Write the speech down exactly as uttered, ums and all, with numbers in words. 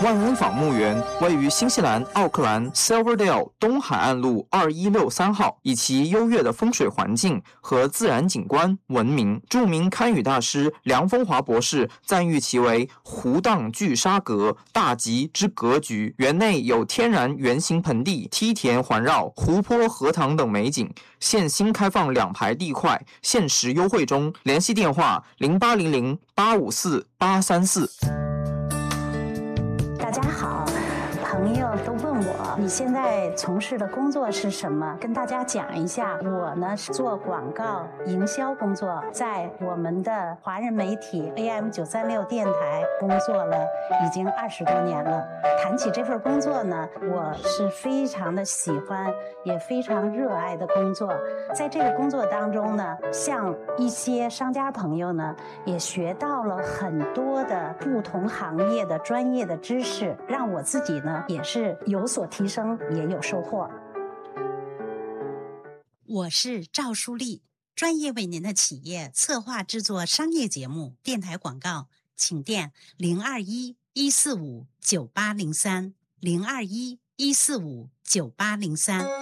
万恩坊墓园位于新西兰奥克兰 Silverdale 东海岸路二一六三号，以其优越的风水环境和自然景观闻名。著名堪舆大师梁风华博士赞誉其为湖荡聚沙阁，大吉之格局。园内有天然圆形盆地、梯田环绕、湖泊、荷塘等美景。现新开放两排地块，限时优惠中。联系电话零八零零八五四八三四。 大家好，朋友都问我你现在从事的工作是什么，跟大家讲一下。我呢是做广告营销工作，在我们的华人媒体 A M 九三六电台工作了已经二十多年了。谈起这份工作呢，我是非常的喜欢，也非常热爱的工作。在这个工作当中呢，像一些商家朋友呢，也学到了很多的不同行业的专业的知识，让我自己呢也是有所提升，也有收获。 我是赵淑丽，专业为您的企业策划制作商业节目、电台广告，请电零二一一四五九八零三零二一一四五九八零三。